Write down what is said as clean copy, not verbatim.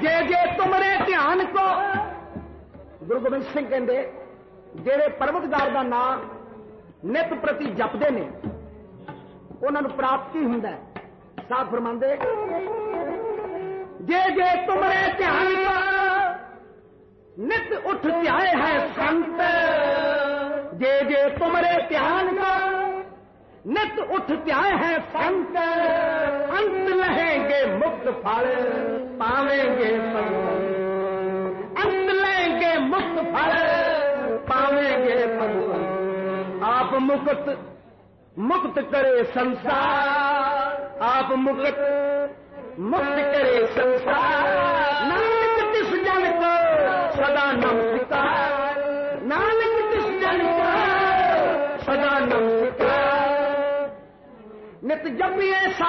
जे जे तुमरे ध्यान को गुरु गोबिंद सिंह कहते जेड़े परवतगार का नाम नित प्रति जपते ने उन्होंने प्राप्ति हुंदा साहब फरमांदे जे जे तुमरे ध्यान को नित उठ ध्याए है संत जे जे तुमरे ध्यान को नित उठ ध्याए है संत अंत लहेंगे मुक्त फल पावेंगे अंत लेंगे मुक्त फल पावेंगे आप मुक्त मुक्त करे संसार आप मुक्त मुक्त करे संसार नानक तिस जन को सदा नमस्कार नानक तिस जन को सदा नमस्कार नित जपिए